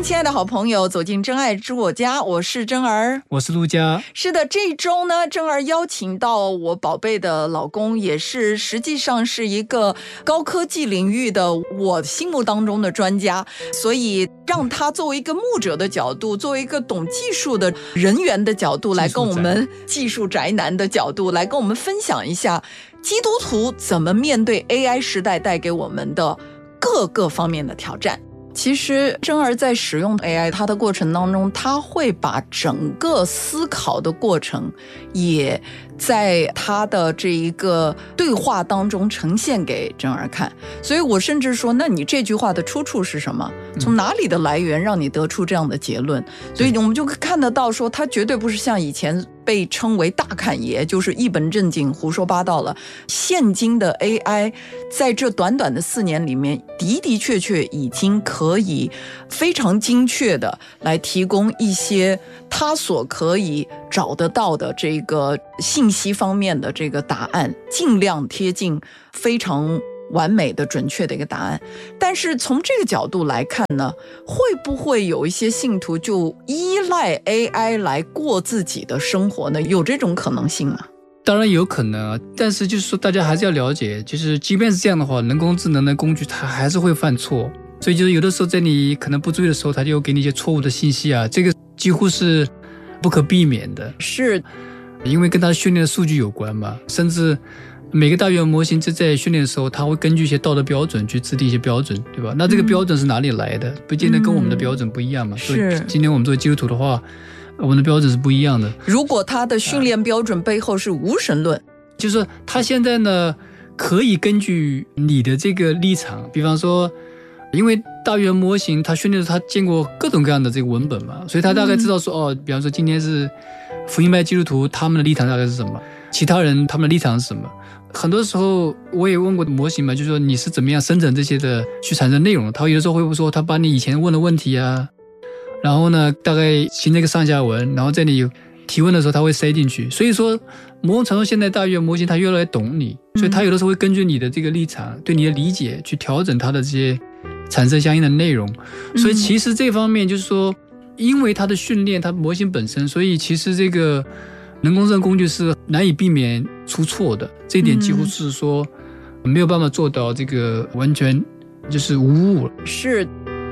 亲爱的好朋友，走进真爱之我家，我是真儿， 我是陆家。 是的，这一周呢，真儿邀请到我宝贝的老公，也是实际上是一个高科技领域的我心目当中的专家，所以让他作为一个牧者的角度，作为一个懂技术的人员的角度来跟我们技术宅男的角度来跟我们分享一下基督徒怎么面对 AI 时代带给我们的各个方面的挑战。其实真儿在使用 AI 它的过程当中，他会把整个思考的过程也在他的这一个对话当中呈现给真儿看。所以我甚至说，那你这句话的出处是什么？从哪里的来源让你得出这样的结论？所以我们就看得到说，他绝对不是像以前被称为大侃爷，就是一本正经胡说八道了。现今的 AI 在这短短的4年里面，的的确确已经可以非常精确的来提供一些他所可以找得到的这个信息方面的这个答案，尽量贴近非常完美的准确的一个答案。但是从这个角度来看呢，会不会有一些信徒就依赖 AI 来过自己的生活呢？有这种可能性吗？ 当然有可能啊，但是就是说大家还是要了解，就是即便是这样的话，人工智能的工具它还是会犯错，所以就是有的时候在你可能不注意的时候，它就给你一些错误的信息啊，这个几乎是不可避免的。 是因为跟它训练的数据有关嘛，甚至每个大语言模型在训练的时候，它会根据一些道德标准去制定一些标准，对吧？那这个标准是哪里来的？不见得跟我们的标准不一样嘛。所以今天我们作为基督徒的话，我们的标准是不一样的。 如果它的训练标准背后是无神论， 就是说它现在呢可以根据你的这个立场，比方说因为大语言模型它训练它见过各种各样的这个文本嘛，所以它大概知道说比方说今天是福音派基督徒，他们的立场大概是什么，其他人他们的立场是什么。很多时候我也问过模型嘛，就是说你是怎么样生成这些的去产生内容，他有的时候会说他把你以前问的问题啊，然后呢大概形成一个上下文，然后在你提问的时候他会塞进去。所以说某种程度现在大语言模型它越来越懂你，所以它有的时候会根据你的这个立场对你的理解去调整它的这些产生相应的内容。所以其实这方面就是说因为它的训练它模型本身，所以其实这个人工智能工具是难以避免出错的，这一点几乎是说没有办法做到这个完全就是无误了。 是。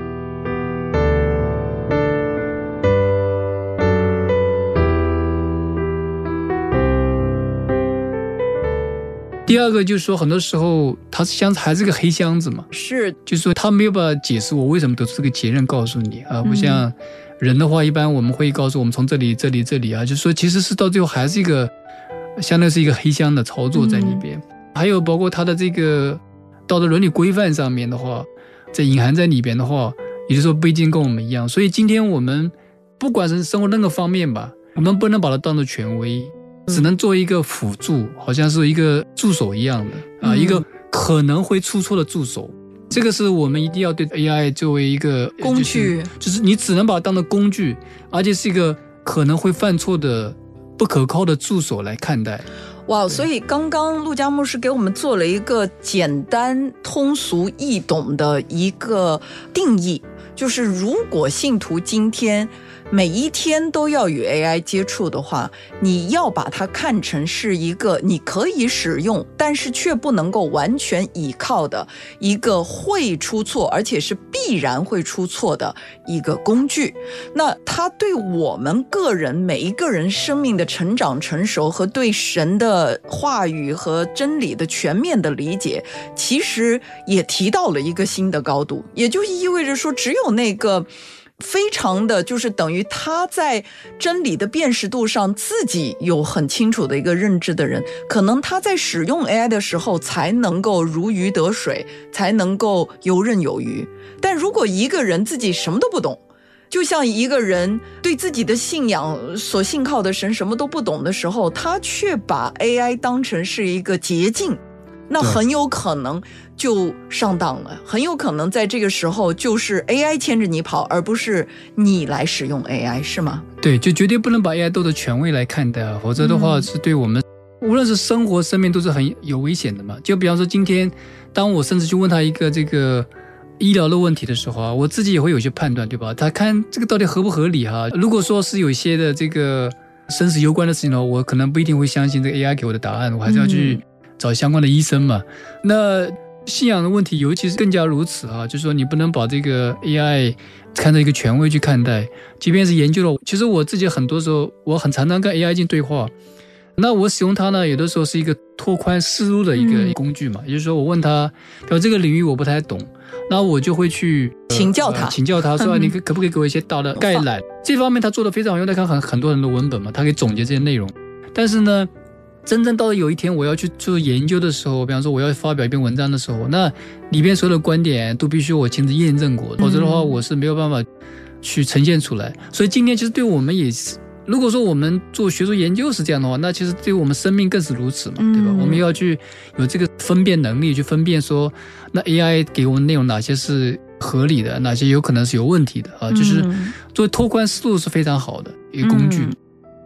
第二个就是说很多时候它还是个黑箱子嘛， 是， 就是说它没有办法解释我为什么得出这个结论告诉你啊，不像人的话一般我们会告诉我们从这里啊，就是说其实是到最后还是一个相当于是一个黑箱的操作在里边。还有包括它的这个道德伦理规范上面的话，在隐含在里边的话，有的时候不一定跟我们一样。所以今天我们不管是生活任何方面吧，我们不能把它当作权威，只能做一个辅助，好像是一个助手一样的一个可能会出错的助手。这个是我们一定要对 AI 作为一个工具， 就是你只能把它当作工具，而且是一个可能会犯错的不可靠的助手来看待。 哇，所以刚刚陆家牧师给我们做了一个简单通俗易懂的一个定义，就是如果信徒今天每一天都要与 AI 接触的话，你要把它看成是一个你可以使用但是却不能够完全依靠的一个会出错而且是必然会出错的一个工具。那它对我们个人每一个人生命的成长成熟和对神的话语和真理的全面的理解，其实也提到了一个新的高度，也就意味着说只有那个非常的就是等于他在真理的辨识度上自己有很清楚的一个认知的人，可能他在使用 AI 的时候才能够如鱼得水，才能够游刃有余。但如果一个人自己什么都不懂，就像一个人对自己的信仰所信靠的神什么都不懂的时候，他却把 AI 当成是一个捷径，那很有可能就上当了，很有可能在这个时候就是 AI 牵着你跑，而不是你来使用 AI， 是吗？ 对，就绝对不能把 AI 当作权威来看待啊，否则的话是对我们无论是生活生命都是很有危险的嘛。就比方说今天当我甚至去问他一个这个医疗的问题的时候啊，我自己也会有些判断，对吧？他看这个到底合不合理哈。如果说是有一些的这个生死攸关的事情呢，我可能不一定会相信这个 AI 给我的答案，我还是要去找相关的医生嘛。那信仰的问题尤其是更加如此啊，就是说你不能把这个 AI 看成一个权威去看待，即便是研究了，其实我自己很多时候我很常常跟 AI 进对话。那我使用它呢，有的时候是一个拓宽思路的一个工具嘛，也就是说我问他，这个领域我不太懂，那我就会去请教他说你可不可以给我一些大的概览。这方面他做得非常好，因为他看很多人的文本嘛，他可以总结这些内容。但是呢，真正到了有一天我要去做研究的时候，比方说我要发表一篇文章的时候，那里边所有的观点都必须我亲自验证过，否则的话我是没有办法去呈现出来。所以今天其实对我们也是，如果说我们做学术研究是这样的话，那其实对我们生命更是如此嘛，对吧？我们要去有这个分辨能力，去分辨说那 AI 给我们内容哪些是合理的，哪些有可能是有问题的啊，就是作为拓宽思路是非常好的一个工具。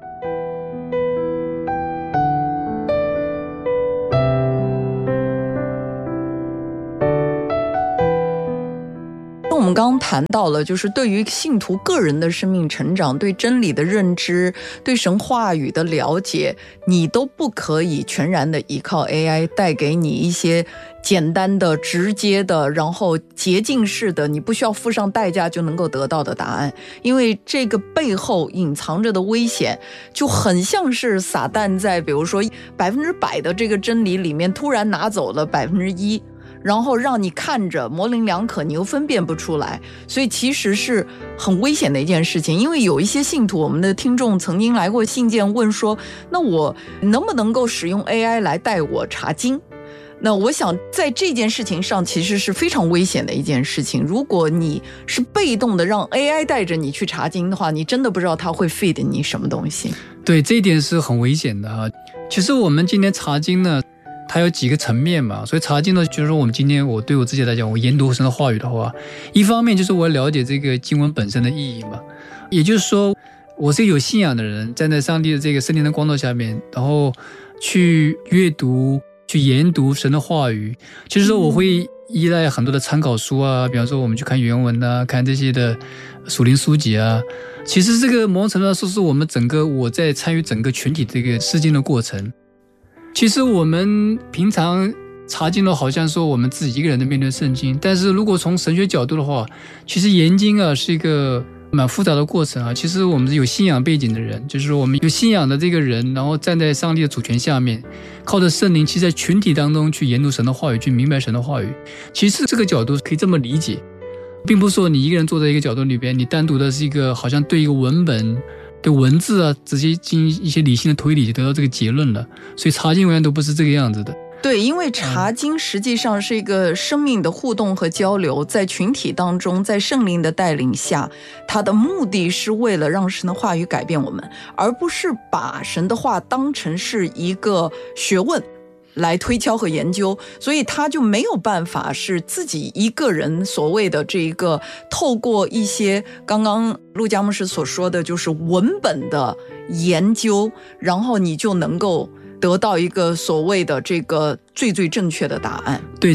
我们刚刚谈到了，就是对于信徒个人的生命成长，对真理的认知，对神话语的了解，你都不可以全然的依靠 AI 带给你一些简单的、直接的，然后捷径式的，你不需要付上代价就能够得到的答案。因为这个背后隐藏着的危险，就很像是撒旦在比如说100%的这个真理里面突然拿走了1%。然后让你看着模棱两可，你又分辨不出来，所以其实是很危险的一件事情。因为有一些信徒，我们的听众曾经来过信件问说，那我能不能够使用 AI 来带我查经？那我想在这件事情上其实是非常危险的一件事情。如果你是被动的让 AI 带着你去查经的话，你真的不知道它会 feed 你什么东西。 对，这一点是很危险的啊。其实我们今天查经呢，它有几个层面嘛，所以查经呢，就是说我们今天我对我自己来讲，我研读神的话语的话，一方面就是我了解这个经文本身的意义嘛，也就是说我是有信仰的人，站在上帝的这个圣灵的光照下面，然后去阅读、去研读神的话语，就是说我会依赖很多的参考书啊，比方说我们去看原文啊，看这些的属灵书籍啊。其实这个某种程度上说是我们我在参与整个群体这个释经的过程。其实我们平常查经了，好像说我们自己一个人的面对圣经，但是如果从神学角度的话，其实研经啊是一个蛮复杂的过程啊。其实我们是有信仰背景的人，就是说我们有信仰的这个人，然后站在上帝的主权下面，靠着圣灵，其实在群体当中去研读神的话语，去明白神的话语。其实这个角度可以这么理解，并不是说你一个人坐在一个角度里边，你单独的是一个好像对一个文本对文字啊直接进行一些理性的推理就得到这个结论了。所以查经永远都不是这个样子的。 对，因为查经实际上是一个生命的互动和交流，在群体当中，在圣灵的带领下，它的目的是为了让神的话语改变我们，而不是把神的话当成是一个学问来推敲和研究，所以他就没有办法是自己一个人所谓的这个透过一些刚刚陆家牧师所说的就是文本的研究，然后你就能够得到一个所谓的这个最正确的答案。 对，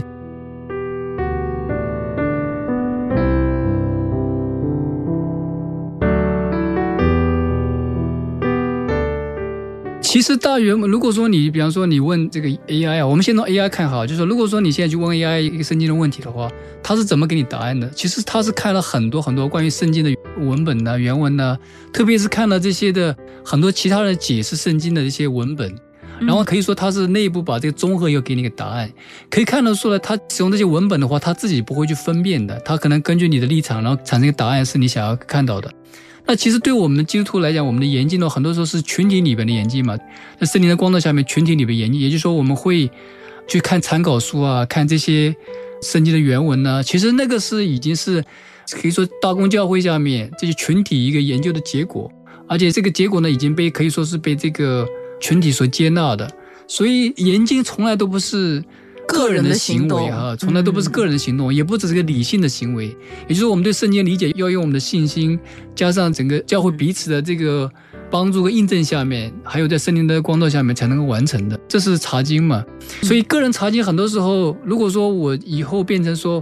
其实大原本，如果说你比方说你问这个 AI 啊，我们先从 AI 看好，就是说如果说你现在去问 AI 一个圣经的问题的话，它是怎么给你答案的？其实它是看了很多关于圣经的文本啊、原文啊，特别是看了这些的很多其他人解释圣经的一些文本，然后可以说它是内部把这个综合又给你一个答案。可以看得出来，它使用这些文本的话，它自己不会去分辨的，它可能根据你的立场，然后产生一个答案是你想要看到的。那其实对我们基督徒来讲，我们的研经呢，很多时候是群体里边的研经嘛，在圣灵的光照下面群体里边研经，也就是说我们会去看参考书啊，看这些圣经的原文啊，其实那个是已经是可以说大公教会下面这些群体一个研究的结果，而且这个结果呢已经可以说是被这个群体所接纳的。所以研经从来都不是个人的行为啊，从来都不是个人的行动，也不只是个理性的行为。也就是我们对圣经理解要用我们的信心，加上整个教会彼此的这个帮助和印证下面，还有在圣灵的光照下面才能够完成的，这是查经嘛。所以个人查经很多时候，如果说我以后变成说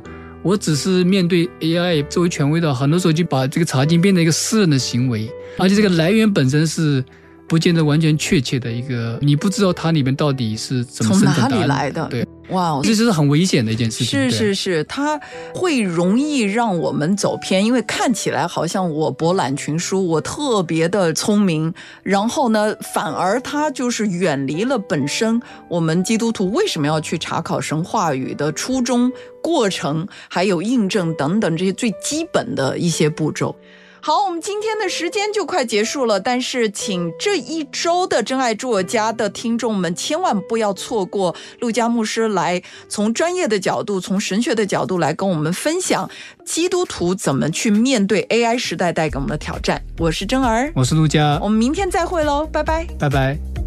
我只是面对 AI 作为权威的，很多时候就把这个查经变成一个私人的行为，而且这个来源本身是不见得完全确切的一个，你不知道它里面到底是怎么生成答案， 从哪里来的？ 对， 哇， 这是很危险的一件事情。 是，它会容易让我们走偏，因为看起来好像我博览群书，我特别的聪明，然后呢，反而它就是远离了本身我们基督徒为什么要去查考神话语的初衷、过程，还有印证等等这些最基本的一些步骤。好，我们今天的时间就快结束了，但是请这一周的真爱住我家的听众们千万不要错过陆家牧师来从专业的角度，从神学的角度来跟我们分享基督徒怎么去面对 AI 时代带给我们的挑战。我是真儿， 我是陆家， 我们明天再会咯，拜拜， 拜拜。